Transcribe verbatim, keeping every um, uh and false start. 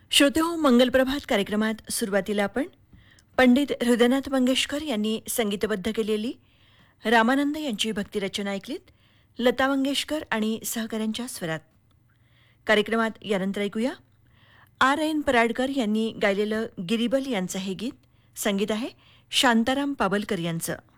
श्रोते हो, मंगलप्रभात कार्यक्रमात सुरुवातीला आपण पंडित हृदयनाथ मंगेशकर यांनी संगीतबद्ध केलेली रामानंद यांची भक्तिरचना ऐकलीत. लता मंगेशकर आणि सहकाऱ्यांच्या स्वरात. कार्यक्रमात यानंतर ऐकूया आर एन पराडकर यांनी गायलेलं गिरिबल यांचं हे गीत. संगीत आहे शांताराम पाबलकर यांचं.